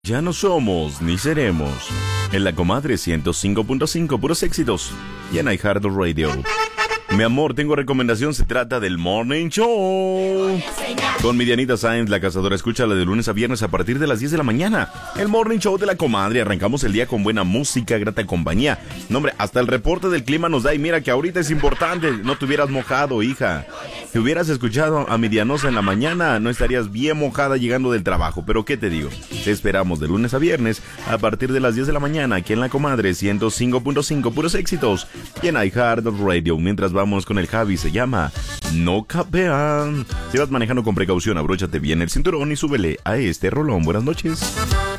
Ya no somos ni seremos. En la comadre 105.5, puros éxitos. Y en iHeartRadio. Mi amor, tengo recomendación, se trata del Morning Show. Con mi Dianita Sáenz, la cazadora, escúchala de lunes a viernes a partir de las 10 de la mañana. El Morning Show de la comadre, arrancamos el día con buena música, grata compañía. No, hombre, hasta el reporte del clima nos da y mira que ahorita es importante, no te hubieras mojado, hija. Si hubieras escuchado a mi Dianosa en la mañana, no estarías bien mojada llegando del trabajo. Pero ¿qué te digo? Te esperamos de lunes a viernes a partir de las 10 de la mañana aquí en la comadre 105.5, puros éxitos. Y en iHeartRadio, mientras vamos con el Javi, se llama No Capean. Si vas manejando con precaución, abróchate bien el cinturón y súbele a este rolón. Buenas noches.